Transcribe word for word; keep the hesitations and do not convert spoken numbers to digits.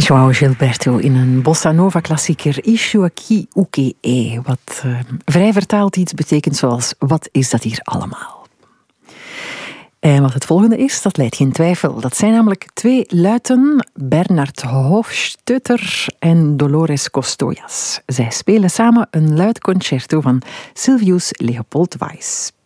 João Gilberto in een bossa nova klassieker Isso aqui o que é, wat uh, vrij vertaald iets betekent zoals wat is dat hier allemaal. En wat het volgende is, dat leidt geen twijfel. Dat zijn namelijk twee luiten, Bernard Hofstadter en Dolores Costoyas. Zij spelen samen een luidconcerto van Sylvius Leopold Weiss.